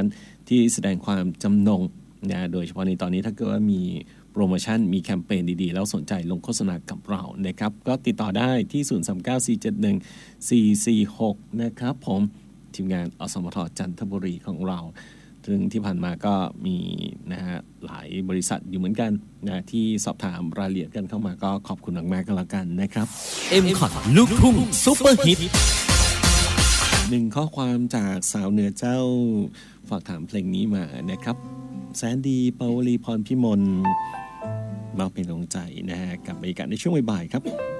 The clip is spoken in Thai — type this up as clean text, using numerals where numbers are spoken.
นั้นที่แสดงความจำนงนะโดยเฉพาะในตอนนี้ถ้าเกิดว่ามีโปรโมชั่นมีแคมเปญดีๆแล้วสนใจลงโฆษณากับเรานะครับก็ติดต่อได้ที่0394714446นะครับผมทีมงานอสมทจันทบุรีของเราซึ่งที่ผ่านมาก็มีนะฮะหลายบริษัทอยู่เหมือนกันนะที่สอบถามรายละเอียดกันเข้ามาก็ขอบคุณมากๆกันแล้วกันนะครับ M-Cot ลูกทุ่งซุปเปอร์ฮิต 1ข้อความจากสาวเหนือเจ้าฝากถามเพลงนี้มานะครับแสนดีปวลีพรพิมลมาเป็นกำลังใจนะฮะกับบรรยากาศในช่วงบ่ายๆครับ